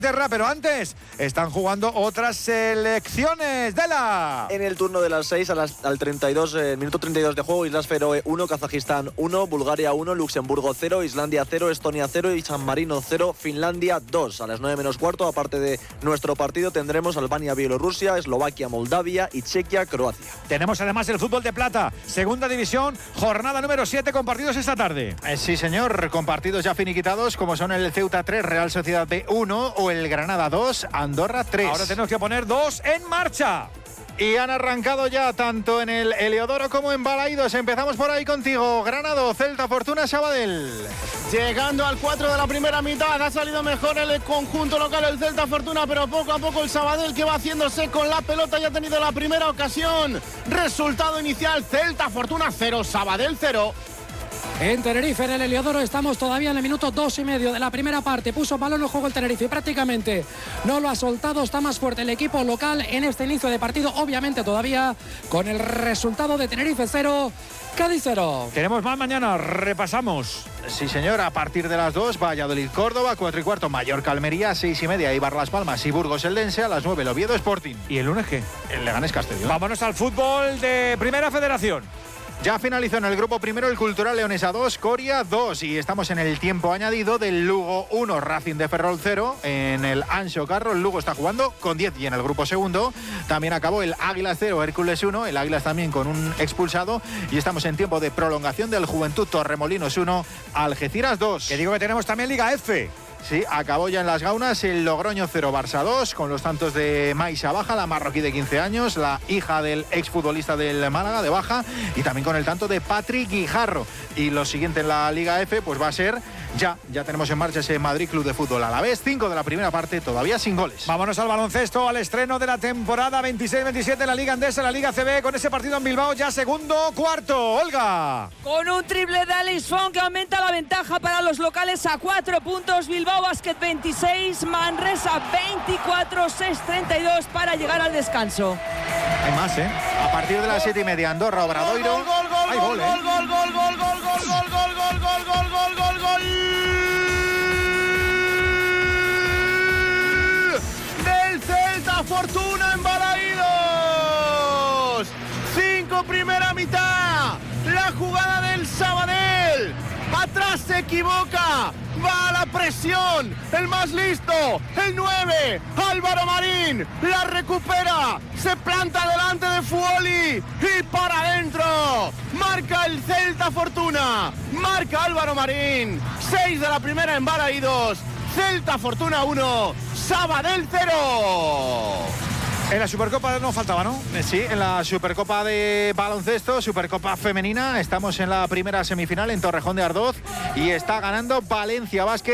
Pero antes están jugando otras selecciones de la... En el turno de las 6 al 32, minuto 32 de juego, Islas Feroe 1, Kazajistán 1, Bulgaria 1, Luxemburgo 0, Islandia 0, Estonia 0 y San Marino 0, Finlandia 2. A las 9 menos cuarto, aparte de nuestro partido, tendremos Albania, Bielorrusia, Eslovaquia, Moldavia y Chequia, Croacia. Tenemos además el fútbol de plata, segunda división, jornada número 7 con partidos esta tarde. Sí, señor, con partidos ya finiquitados como son el Ceuta 3, Real Sociedad B 1 o el Granada 2, Andorra 3. Ahora tenemos que poner 2 en marcha. Y han arrancado ya tanto en el Heliodoro como en Balaidos. Empezamos por ahí contigo. Granado, Celta, Fortuna, Sabadell. Llegando al 4 de la primera mitad, ha salido mejor el conjunto local, el Celta Fortuna, pero poco a poco el Sabadell que va haciéndose con la pelota, ya ha tenido la primera ocasión. Resultado inicial, Celta Fortuna 0, Sabadell 0. En Tenerife, en el Heliodoro, estamos todavía en el minuto 2,5 de la primera parte. Puso balón en juego el Tenerife y prácticamente no lo ha soltado. Está más fuerte el equipo local en este inicio de partido, obviamente todavía con el resultado de Tenerife 0, Cádiz 0. Tenemos más mañana, repasamos. Sí, señor, a partir de las 2, Valladolid, Córdoba, 4 y cuarto, Mallorca, Almería, 6 y media, Eibar, Las Palmas y Burgos, Eldense, a las 9, el Oviedo, Sporting. ¿Y el lunes qué? El Leganés, Castellón. Vámonos al fútbol de Primera Federación. Ya finalizó en el grupo primero el Cultural Leonesa 2, Coria 2 y estamos en el tiempo añadido del Lugo 1, Racing de Ferrol 0 en el Anxo Carro. El Lugo está jugando con 10 y en el grupo segundo también acabó el Águilas 0, Hércules 1, el Águilas también con un expulsado y estamos en tiempo de prolongación del Juventud Torremolinos 1, Algeciras 2. Que digo que tenemos también Liga F. Sí, acabó ya en las Gaunas el Logroño 0, Barça 2, con los tantos de Maisa Baja, la marroquí de 15 años, la hija del exfutbolista del Málaga de Baja, y también con el tanto de Patrick Guijarro. Y lo siguiente en la Liga F, pues va a ser, ya tenemos en marcha ese Madrid Club de Fútbol Alavés, 5 de la primera parte, todavía sin goles. Vámonos al baloncesto, al estreno de la temporada 26-27 de la Liga Endesa, la Liga CB, con ese partido en Bilbao, ya segundo cuarto. Olga. Con un triple de Alex Fong que aumenta la ventaja para los locales a 4 puntos, Bilbao Basket 26, Manresa 24, 6-32 para llegar al descanso. Hay más, ¿eh? A partir de las 7 y media, Andorra, Obradoiro. Hay gol, ¿eh? Gol del Celta Fortuna en Balaidos. 5 primera mitad. La jugada del Sabadell. Atrás se equivoca. Va a la presión. El más listo. El 9. Álvaro Marín. La recupera. Se planta delante de Fuoli. Y para adentro. Marca el Celta Fortuna. Marca Álvaro Marín. 6 de la primera en Balaidos. Celta Fortuna 1. Sabadell 0. En la Supercopa no faltaba, ¿no? Sí, en la Supercopa de baloncesto, Supercopa femenina, estamos en la primera semifinal en Torrejón de Ardoz y está ganando Valencia Basket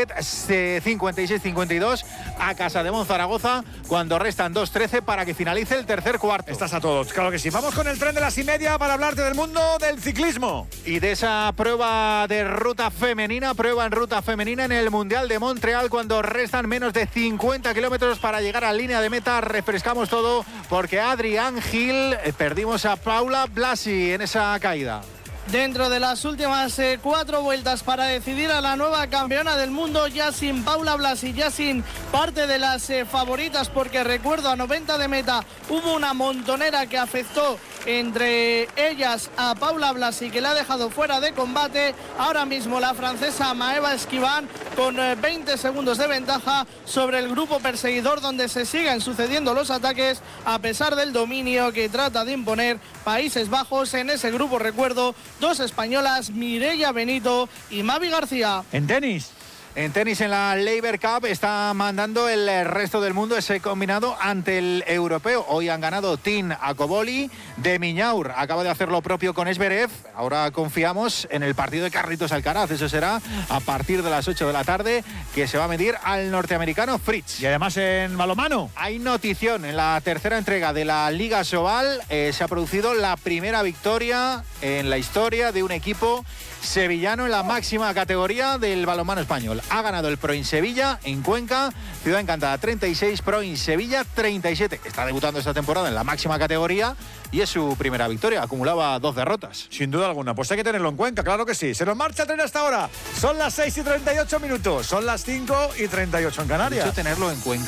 56-52 a Casademón Zaragoza cuando restan 2:13 para que finalice el tercer cuarto. Estás a todos, claro que sí. Vamos con el tren de las 1:30 para hablarte del mundo del ciclismo. Y de esa prueba de ruta femenina, prueba en ruta femenina en el Mundial de Montreal cuando restan menos de 50 kilómetros para llegar a línea de meta. Refrescamos todo porque Adrián Gil perdimos a Paula Blasi en esa caída. Dentro de las últimas 4 vueltas para decidir a la nueva campeona del mundo, ya sin Paula Blasi, ya sin parte de las favoritas, porque recuerdo a 90 de meta hubo una montonera que afectó entre ellas a Paula Blasi, que la ha dejado fuera de combate. Ahora mismo la francesa Maeva Esquiván con 20 segundos de ventaja sobre el grupo perseguidor, donde se siguen sucediendo los ataques a pesar del dominio que trata de imponer Países Bajos. En ese grupo, recuerdo, 2 españolas, Mireia Benito y Mavi García. En tenis. En tenis, en la Laver Cup, está mandando el resto del mundo ese combinado ante el europeo. Hoy han ganado Tin Akoboli, de Miñaur acaba de hacer lo propio con Esberev. Ahora confiamos en el partido de Carlitos Alcaraz. Eso será a partir de las 8 de la tarde, que se va a medir al norteamericano Fritz. Y además en balonmano. Hay notición. En la tercera entrega de la Liga Sobal se ha producido la primera victoria en la historia de un equipo sevillano en la máxima categoría del balonmano español. Ha ganado el Pro Sevilla en Cuenca, Ciudad Encantada 36, Pro Sevilla 37. Está debutando esta temporada en la máxima categoría y es su primera victoria. Acumulaba 2 derrotas. Sin duda alguna, pues hay que tenerlo en cuenta, claro que sí. Se nos marcha el tren hasta ahora. Son las 6:38 minutos, son las 5:38 en Canarias. Hay que tenerlo en Cuenca.